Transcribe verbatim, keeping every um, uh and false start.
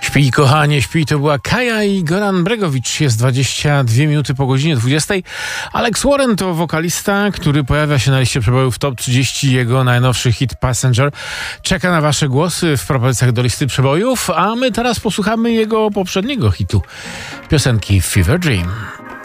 Śpi, kochanie, śpi. To była Kaja i Goran Bregowicz. Jest dwadzieścia dwie minuty po godzinie dwudziestej. Alex Warren to wokalista, który pojawia się na liście przebojów Top trzydzieści. Jego najnowszy hit Passenger czeka na wasze głosy w propozycjach do listy przebojów, a my teraz posłuchamy jego poprzedniego hitu, piosenki Fever Dream.